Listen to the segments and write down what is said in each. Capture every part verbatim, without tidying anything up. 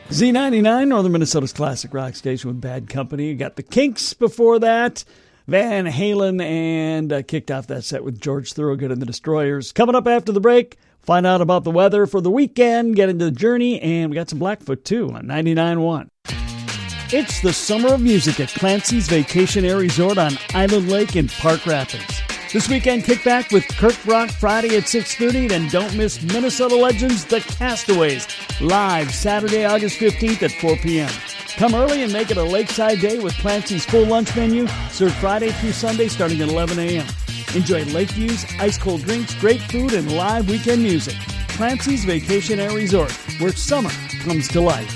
Z ninety-nine, Northern Minnesota's classic rock station with Bad Company. You got the Kinks before that. Van Halen, and uh, kicked off that set with George Thorogood and the Destroyers. Coming up after the break, find out about the weather for the weekend, get into the Journey, and we got some Blackfoot too on ninety-nine point one. It's the summer of music at Clancy's Vacation Air Resort on Island Lake in Park Rapids. This weekend, kick back with Kirk Brock Friday at six thirty. Then don't miss Minnesota legends, The Castaways, live Saturday, August fifteenth at four p.m. Come early and make it a lakeside day with Clancy's full lunch menu, served Friday through Sunday starting at eleven a.m. Enjoy lake views, ice-cold drinks, great food, and live weekend music. Clancy's Vacation Air Resort, where summer comes to life.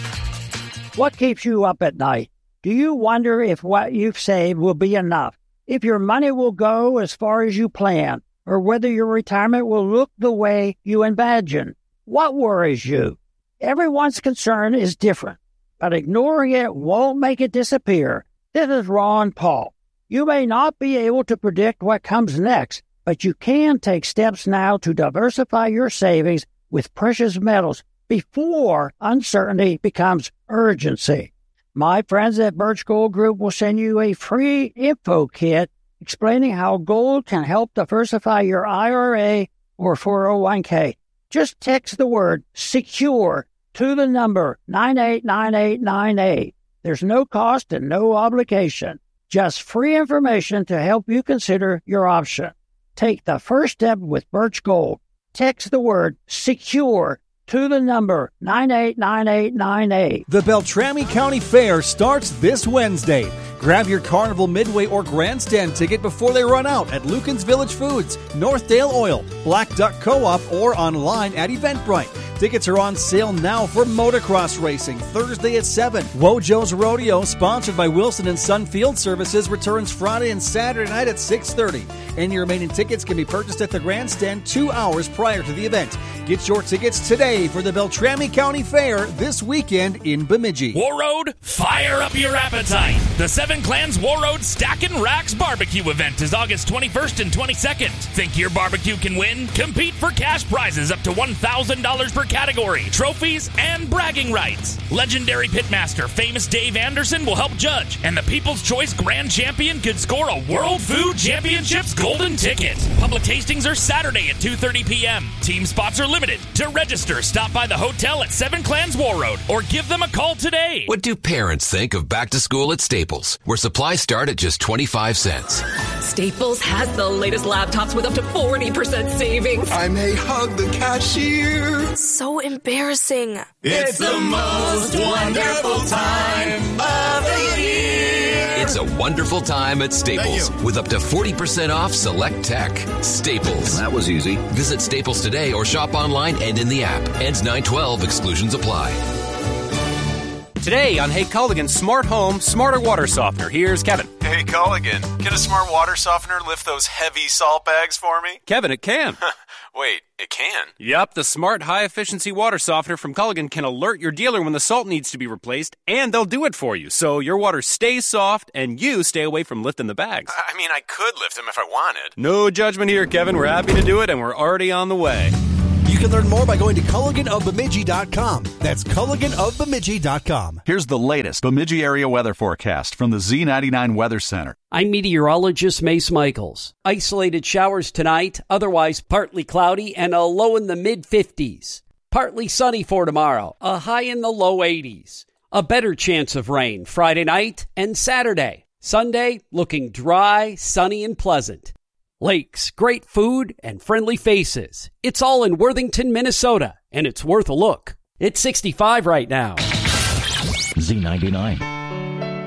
What keeps you up at night? Do you wonder if what you've saved will be enough? If your money will go as far as you plan? Or whether your retirement will look the way you imagine? What worries you? Everyone's concern is different, but ignoring it won't make it disappear. This is Ron Paul. You may not be able to predict what comes next, but you can take steps now to diversify your savings with precious metals before uncertainty becomes urgency. My friends at Birch Gold Group will send you a free info kit explaining how gold can help diversify your I R A or four oh one k. Just text the word SECURE to the number nine eight nine eight nine eight. There's no cost and no obligation. Just free information to help you consider your option. Take the first step with Birch Gold. Text the word SECURE to the number nine eight nine eight nine eight. The Beltrami County Fair starts this Wednesday. Grab your Carnival Midway or Grandstand ticket before they run out at Lucan's Village Foods, Northdale Oil, Black Duck Co-op, or online at Eventbrite. Tickets are on sale now for motocross racing Thursday at seven. Wojo's Rodeo, sponsored by Wilson and Son Field Services, returns Friday and Saturday night at six thirty. Any remaining tickets can be purchased at the Grandstand two hours prior to the event. Get your tickets today for the Beltrami County Fair this weekend in Bemidji. Warroad, fire up your appetite. The Seven Clans Warroad Stackin' Racks Barbecue event is August twenty-first and twenty-second. Think your barbecue can win? Compete for cash prizes up to one thousand dollars per category, trophies, and bragging rights. Legendary pitmaster Famous Dave Anderson will help judge, and the People's Choice Grand Champion could score a World Food Championships golden ticket. Public tastings are Saturday at two thirty p.m. Team spots are limited. To register, stop by the hotel at Seven Clans Warroad or give them a call today. What do parents think of back to school at Staples, where supplies start at just twenty-five cents? Staples has the latest laptops with up to forty percent savings. I may hug the cashier. So embarrassing. It's the most wonderful time of the year. It's a wonderful time at Staples with up to forty percent off select tech. Staples. That was easy. Visit Staples today or shop online and in the app. Ends nine twelve. Exclusions apply. Today on Hey Culligan Smart Home, Smarter Water Softener. Here's Kevin. Hey Culligan, can a smart water softener lift those heavy salt bags for me? Kevin, it can. Wait, it can? Yup, the smart high-efficiency water softener from Culligan can alert your dealer when the salt needs to be replaced, and they'll do it for you, so your water stays soft and you stay away from lifting the bags. I mean, I could lift them if I wanted. No judgment here, Kevin. We're happy to do it, and we're already on the way. You can learn more by going to Culligan of Bemidji dot com. That's Culligan of Bemidji dot com. Here's the latest Bemidji area weather forecast from the Z ninety-nine Weather Center. I'm meteorologist Mace Michaels. Isolated showers tonight, otherwise partly cloudy and a low in the mid-fifties. Partly sunny for tomorrow, a high in the low eighties. A better chance of rain Friday night and Saturday. Sunday, looking dry, sunny, and pleasant. Lakes, great food, and friendly faces. It's all in Worthington, Minnesota, and it's worth a look. It's sixty-five right now. Z ninety-nine.